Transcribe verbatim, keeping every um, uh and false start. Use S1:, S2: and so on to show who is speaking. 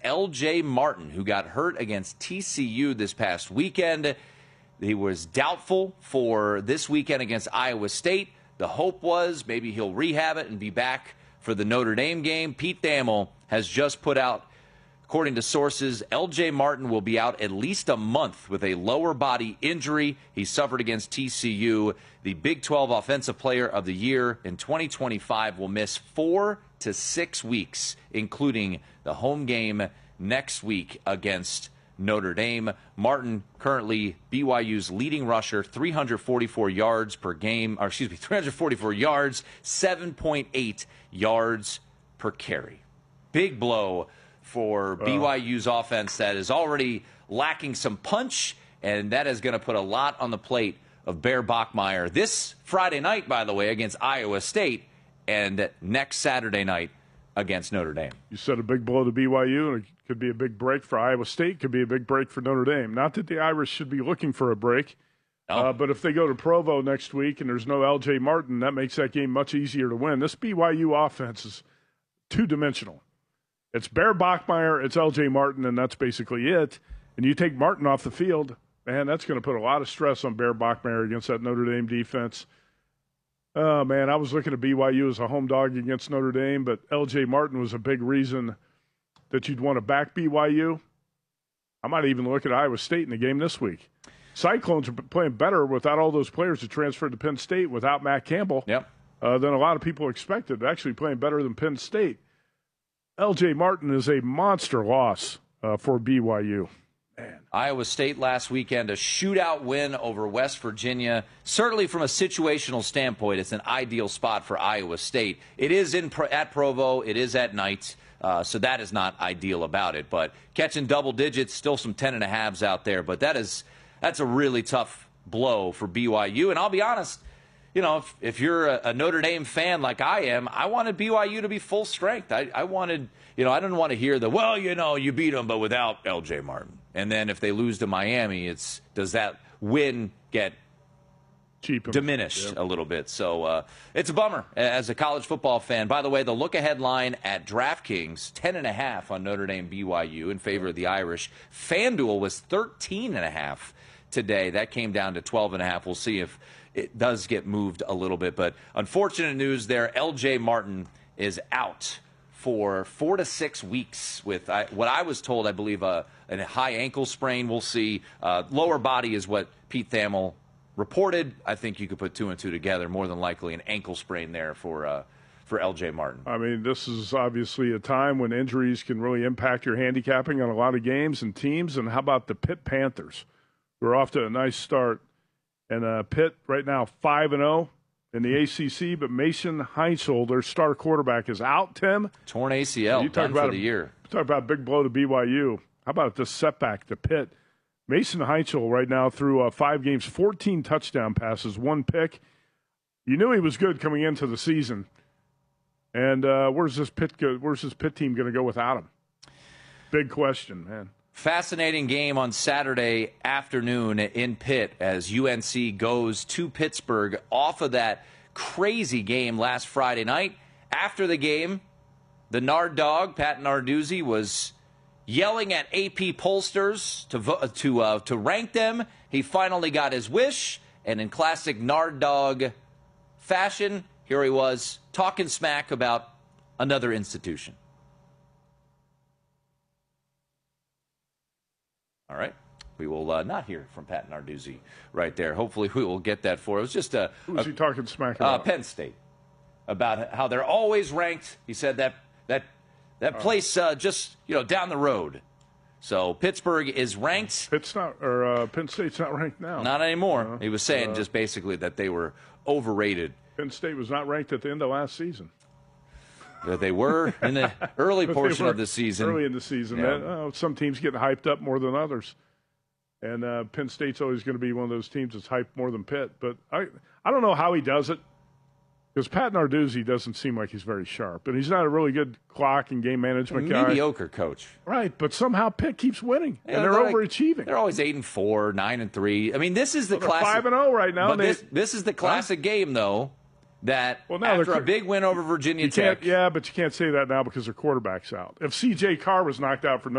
S1: L J Martin, who got hurt against T C U this past weekend. He was doubtful for this weekend against Iowa State. The hope was maybe he'll rehab it and be back for the Notre Dame game. Pete Thamel has just put out, according to sources, L J Martin will be out at least a month with a lower body injury he suffered against T C U. The Big twelve Offensive Player of the Year in twenty twenty-five will miss four to six weeks, including the home game next week against Notre Dame. Martin, currently B Y U's leading rusher, three hundred forty-four yards per game, or excuse me, three hundred forty-four yards, seven point eight yards per carry. Big blow for B Y U's offense that is already lacking some punch, and that is going to put a lot on the plate of Bear Bachmeier this Friday night, by the way, against Iowa State, and next Saturday night against Notre Dame.
S2: You said a big blow to B Y U, and it could be a big break for Iowa State, could be a big break for Notre Dame. Not that the Irish should be looking for a break,
S1: no.
S2: uh, but if they go to Provo next week and there's no L J Martin, that makes that game much easier to win. This B Y U offense is two-dimensional. It's Bear Bachmeier, it's L J Martin, and that's basically it. And you take Martin off the field, man, that's going to put a lot of stress on Bear Bachmeier against that Notre Dame defense. Oh, man, I was looking at B Y U as a home dog against Notre Dame, but L J Martin was a big reason that you'd want to back B Y U. I might even look at Iowa State in the game this week. Cyclones are playing better without all those players that transferred to Penn State without Matt Campbell
S1: yep.
S2: uh, than a lot of people expected. They're actually playing better than Penn State. L J Martin is a monster loss uh, for B Y U. Man.
S1: Iowa State last weekend, a shootout win over West Virginia. Certainly from a situational standpoint, it's an ideal spot for Iowa State. It is in at Provo. It is at night, uh, so that is not ideal about it. But catching double digits, still some ten and a halves out there. But that is that's a really tough blow for B Y U. And I'll be honest, you know, if, if you're a, a Notre Dame fan like I am, I wanted B Y U to be full strength. I, I wanted, you know, I didn't want to hear the, well, you know, you beat them, but without L J Martin. And then if they lose to Miami, it's does that win get
S2: Cheapened.
S1: diminished
S2: yep.
S1: a little bit? So uh, it's a bummer as a college football fan. By the way, the look-ahead line at DraftKings, ten and a half on Notre Dame B Y U in favor of the Irish. FanDuel was thirteen and a half today. That came down to twelve and a half. We'll see if it does get moved a little bit. But unfortunate news there, L J Martin is out for four to six weeks with uh, what I was told, I believe, uh, a high ankle sprain. We'll see. Uh, lower body is what Pete Thamel reported. I think you could put two and two together. More than likely an ankle sprain there for uh, for L J Martin.
S2: I mean, this is obviously a time when injuries can really impact your handicapping on a lot of games and teams. And how about the Pitt Panthers? We're off to a nice start. And uh, Pitt right now five and oh in the A C C, but Mason Heinzel, their star quarterback, is out, Tim.
S1: Torn A C L,
S2: you talk
S1: done
S2: about
S1: for the
S2: a,
S1: year.
S2: Talk about a big blow to B Y U. How about this setback to Pitt? Mason Heinzel right now through uh, five games, fourteen touchdown passes, one pick. You knew he was good coming into the season. And uh, where's this Pitt go, Where's this Pitt team going to go without him? Big question, man.
S1: Fascinating game on Saturday afternoon in Pitt as U N C goes to Pittsburgh off of that crazy game last Friday night. After the game, the Nard Dog, Pat Narduzzi, was yelling at A P pollsters to vo- to uh, to rank them. He finally got his wish, and in classic Nard Dog fashion, here he was talking smack about another institution. All right. We will uh, not hear from Pat Narduzzi right there. Hopefully we will get that for it. It was just a...
S2: Who's
S1: a,
S2: he talking smack
S1: Uh,
S2: about?
S1: Penn State. About how they're always ranked. He said that that that place uh, just, you know, down the road. So Pittsburgh is ranked.
S2: Pitt's not, or uh, Penn State's not ranked now.
S1: Not anymore.
S2: Uh,
S1: he was saying
S2: uh,
S1: just basically that they were overrated.
S2: Penn State was not ranked at the end of last season.
S1: That they were in the early portion
S2: were
S1: of the season.
S2: Early in the season.
S1: Yeah.
S2: Man, oh, some teams getting hyped up more than others. And uh, Penn State's always going to be one of those teams that's hyped more than Pitt. But I I don't know how he does it. Because Pat Narduzzi doesn't seem like he's very sharp. And he's not a really good clock and game management guy.
S1: Mediocre coach.
S2: Right, but somehow Pitt keeps winning.
S1: Yeah,
S2: and they're,
S1: they're
S2: overachieving.
S1: Like, they're always eight and four, nine and three. I mean, this is the
S2: well,
S1: classic.
S2: five and oh right now.
S1: But
S2: They,
S1: this, this is the classic huh? game, though, that
S2: well, now
S1: after a big win over Virginia
S2: you
S1: Tech.
S2: Can't, yeah, but you can't say that now because their quarterback's out. If C J Carr was knocked out for